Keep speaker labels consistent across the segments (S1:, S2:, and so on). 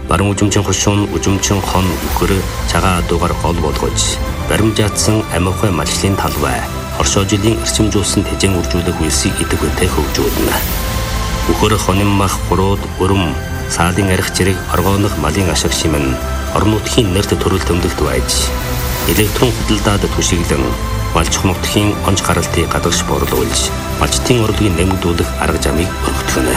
S1: баруун үжимчин хошуун үжимчин хон үхэр цагаан адуугаар гол болгож баримжаатсан амиухай малчлын талбай оршоожилын эрчимжүүлсэн тэжээн үржүүлэх үйлсийг идэвхтэй хөгжүүлнэ. Үхэр хонин мах гурууд өрөм саалын арх зэрэг оргооных малын ашиг шимэн орон нутгийн нэрт төрөл төмдөлт байж электрон худалдаад түшиглэн малч нутгийн онц гаралтыг гадагш борлуулж малчтын орлогыг нэмэгдүүлэх арга замыг өргөтгөнө.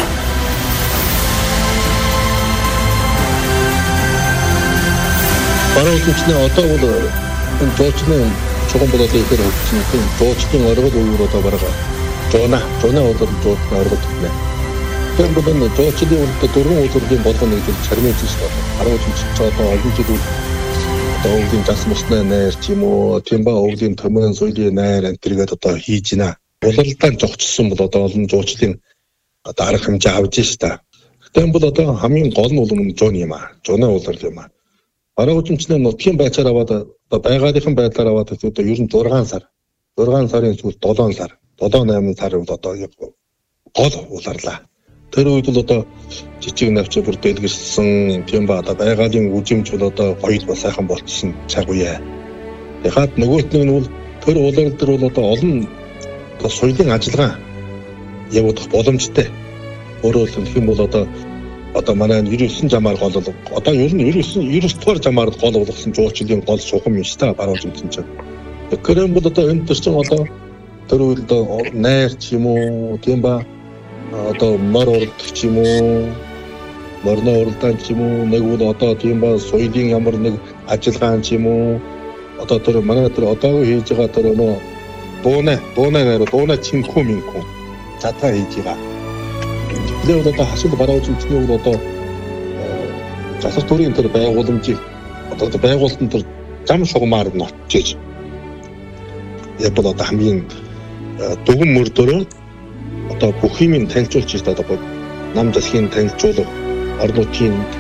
S2: Баруун үжимчний одоо бол энэ жуулчны чухал болоод ихээр хөгжсөн жуулчдын оргол өөр одоо бараг жууна болоод жуулчны оргол гэнэ. Тэр бол энэ жуулчдын үлдээ дөрвөн үйлдвэрлэлийн болгоно гэж чармын зүйл байна. Баруун үжимч одоо олон жил одоо өвлийн жас мусны найр ч юм уу, тийм ба өвлийн төмөн соёлын найр энтергээд одоо хийж байна. Улаалдаан зогцсон бол одоо олон жуулчдын одоо арга хэмжээ авж шээ. Гэтэл бол одоо хамгийн гол нь бол жуун юм аа. Жууны үйлдвэрлэл юм аа. Баруун үжимчний нутгийн байцаар аваад одоо байгалийн байдлаар аваад одоо ер нь 6 сарын сүүл 7 сар 7-8 сар бол одоо гол улаарлаа. Тэр үед бол одоо жижиг навч бүр дэлгэрсэн тийм ба одоо байгалийн үжимч бол одоо гоё бол сайхан болчихсон цаг үе. Ягаад нөгөөт нь бол тэр улаал дээр бол одоо олон одоо соёлын ажиллагаа явуулах боломжтой. Өөрөөр хэлэх юм бол одоо манай 99 жамаар гол одоо ер нь 99 дугаар жамаар гол болгосон жуулчлалын гол сухам юм шүү дээ баруун үжимчин чинь. Тэгэхээр бол одоо энэ төр чинь одоо тэр үед найр ч юм уу тийм ба одоо мор урд ч юм уу морно уралдаан ч юм уу нэг бол одоо тийм ба соёлын ямар нэг ажиллагаа ч юм уу одоо тэр манай тэр одоо хийж байгаа тэр нөө дууна чинхүү минхүү цатаа хийж байгаа. Тэгээд одоо хасууд баруун үжимчний бол одоо засаг төрийн тэр байгууламжийг одоо байгуулалтын тэр зам шугамар нь очиж яг бол одоо хамгийн дүгэн мөрдөрөө одоо бүх юмыг танилцуулж ирсэн одоо нам засгийн танилцуулга орнуудын